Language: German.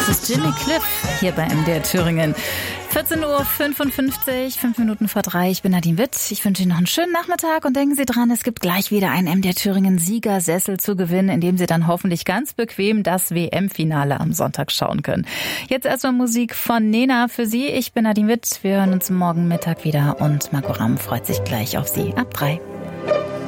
ist Jimmy Cliff hier bei MDR Thüringen. 14:55 Uhr, 5 Minuten vor 3. Ich bin Nadine Witt. Ich wünsche Ihnen noch einen schönen Nachmittag und denken Sie dran, es gibt gleich wieder einen MDR Thüringen Siegersessel zu gewinnen, in dem Sie dann hoffentlich ganz bequem das WM-Finale am Sonntag schauen können. Jetzt erstmal Musik von Nena für Sie. Ich bin Nadine Witt. Wir hören uns morgen Mittag wieder und Marco Ramm freut sich gleich auf Sie ab 3.